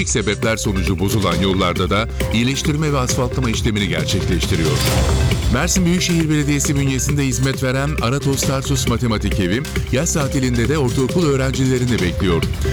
değişik sebepler sonucu bozulan yollarda da iyileştirme ve asfaltlama işlemini gerçekleştiriyor. Mersin Büyükşehir Belediyesi bünyesinde hizmet veren Aratos Tarsus Matematik Evi, yaz tatilinde de ortaokul öğrencilerini bekliyor.